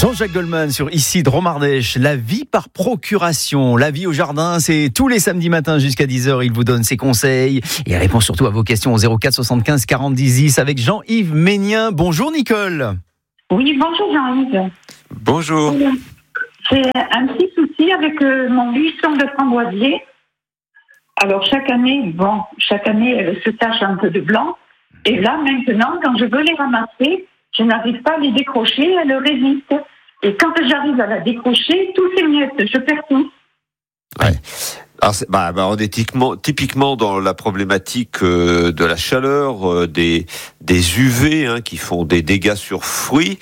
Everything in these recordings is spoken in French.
Jean-Jacques Goldman sur Ici de Romardèche, la vie par procuration, la vie au jardin, c'est tous les samedis matins jusqu'à 10h, il vous donne ses conseils et répond surtout à vos questions au 04 75 40 10 10 avec Jean-Yves Ménien. Bonjour Nicole. Oui, bonjour Jean-Yves. Bonjour. J'ai un petit souci avec mon buisson de framboisier. Alors chaque année, elle se tache un peu de blanc. Et là, maintenant, quand je veux les ramasser, je n'arrive pas à les décrocher, elle résiste. Et quand j'arrive à la décrocher, tout s'émiette, je perds tout. Ouais. Alors, on est typiquement dans la problématique de la chaleur, des UV qui font des dégâts sur fruits,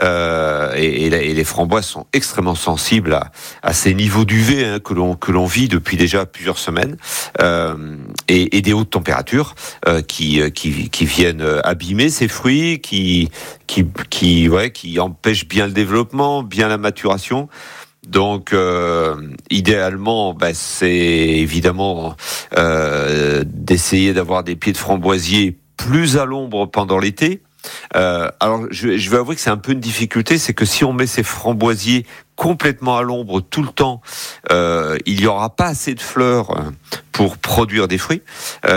et les framboises sont extrêmement sensibles à ces niveaux d'UV que l'on vit depuis déjà plusieurs semaines, et des hautes températures qui viennent abîmer ces fruits, qui empêchent bien le développement, bien la maturation. Donc, idéalement, c'est évidemment d'essayer d'avoir des pieds de framboisier plus à l'ombre pendant l'été. Alors, je vais avouer que c'est un peu une difficulté, c'est que si on met ces framboisiers complètement à l'ombre tout le temps, il n'y aura pas assez de fleurs pour produire des fruits,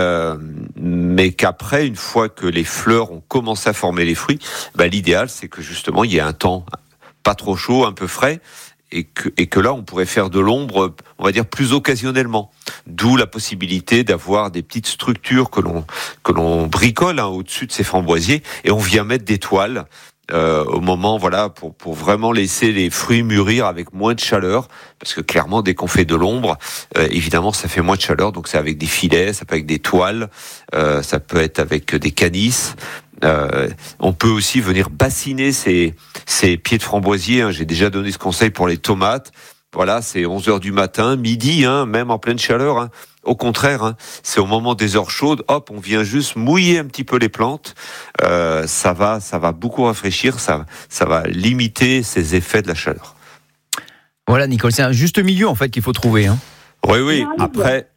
mais qu'après, une fois que les fleurs ont commencé à former les fruits, l'idéal, c'est que justement, il y ait un temps pas trop chaud, un peu frais, et que là, on pourrait faire de l'ombre, on va dire, plus occasionnellement. D'où la possibilité d'avoir des petites structures que l'on bricole au-dessus de ces framboisiers, et on vient mettre des toiles au moment, pour vraiment laisser les fruits mûrir avec moins de chaleur, parce que clairement, dès qu'on fait de l'ombre, évidemment, ça fait moins de chaleur, donc c'est avec des filets, ça peut être avec des toiles, ça peut être avec des canisses. On peut aussi venir bassiner ces pieds de framboisier. J'ai déjà donné ce conseil pour les tomates. Voilà, c'est 11h du matin, midi, même en pleine chaleur. Au contraire, c'est au moment des heures chaudes. Hop, on vient juste mouiller un petit peu les plantes. Ça va beaucoup rafraîchir. Ça va limiter ces effets de la chaleur. Voilà Nicole, c'est un juste milieu en fait qu'il faut trouver. Oui. Après.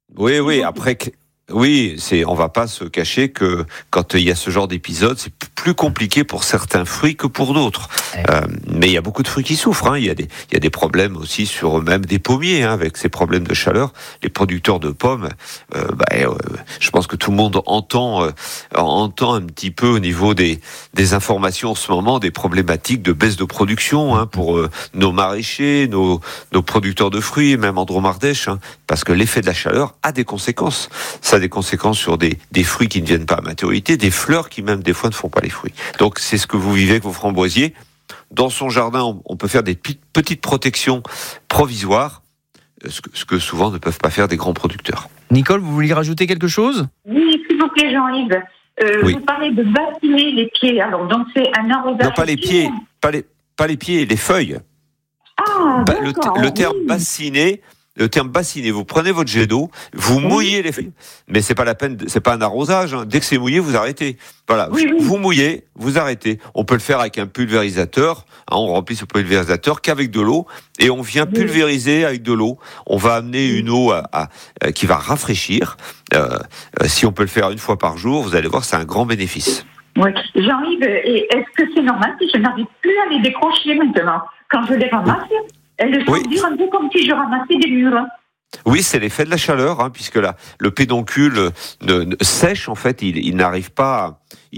Oui, on va pas se cacher que quand il y a ce genre d'épisode, c'est plus compliqué pour certains fruits que pour d'autres. Mais il y a beaucoup de fruits qui souffrent. Il y a des problèmes aussi sur même des pommiers, avec ces problèmes de chaleur. Les producteurs de pommes, je pense que tout le monde entend un petit peu au niveau des informations en ce moment, des problématiques de baisse de production pour nos maraîchers, nos producteurs de fruits, même en Dromardèche, parce que l'effet de la chaleur a des conséquences. Ça a des conséquences sur des fruits qui ne viennent pas à maturité, des fleurs qui même des fois ne font pas les fruits. Donc c'est ce que vous vivez avec vos framboisiers. Dans son jardin, on peut faire des petites protections provisoires, ce que souvent ne peuvent pas faire des grands producteurs. Nicole, vous vouliez rajouter quelque chose ? Oui, s'il vous plaît Jean-Yves. Oui. Vous parlez de bassiner les pieds. Alors donc c'est un arrosage. Non, pas les pieds, pas les pieds, les feuilles. Ah, d'accord. Le terme bassiner. Le terme bassiner, vous prenez votre jet d'eau, vous mouillez les feuilles. Mais c'est pas la peine, c'est pas un arrosage. Dès que c'est mouillé, vous arrêtez. Voilà, vous mouillez, vous arrêtez. On peut le faire avec un pulvérisateur. On remplit ce pulvérisateur qu'avec de l'eau et on vient pulvériser avec de l'eau. On va amener une eau qui va rafraîchir. Si on peut le faire une fois par jour, vous allez voir, c'est un grand bénéfice. Oui, Jean-Yves, est-ce que c'est normal si je n'arrive plus à les décrocher maintenant quand je les ramasse? Elles sont dures un peu comme si je ramassais des murs. Oui, c'est l'effet de la chaleur, puisque le pédoncule sèche, en fait, il n'arrive pas.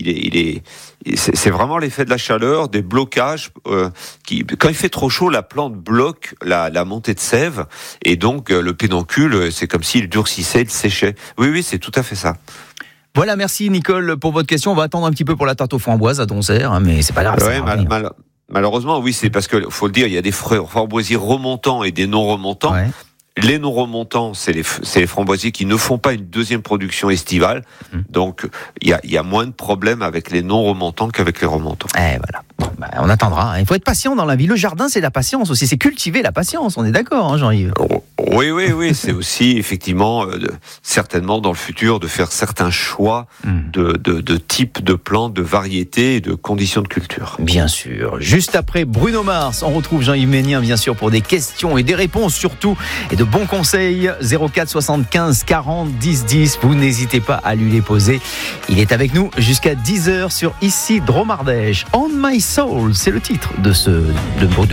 C'est vraiment l'effet de la chaleur, des blocages. Quand il fait trop chaud, la plante bloque la montée de sève, et donc le pédoncule, c'est comme s'il durcissait, il séchait. Oui, c'est tout à fait ça. Voilà, merci Nicole pour votre question. On va attendre un petit peu pour la tarte aux framboises à Donzère, mais c'est pas grave. Malheureusement, oui, c'est parce que faut le dire, il y a des framboisiers remontants et des non remontants. Ouais. Les non remontants, c'est les framboisiers qui ne font pas une deuxième production estivale. Donc, il y a moins de problèmes avec les non remontants qu'avec les remontants. Voilà. Bon, on attendra. Il faut être patient dans la vie. Le jardin, c'est la patience aussi. C'est cultiver la patience. On est d'accord, Jean-Yves? Oui, c'est aussi effectivement certainement dans le futur de faire certains choix de type de plantes, de variétés et de conditions de culture. Bien sûr. Juste après Bruno Mars, on retrouve Jean-Yves Ménien bien sûr pour des questions et des réponses surtout et de bons conseils. 04 75 40 10 10. Vous n'hésitez pas à lui les poser. Il est avec nous jusqu'à 10h sur Ici Dromardèche. On My Soul, c'est le titre de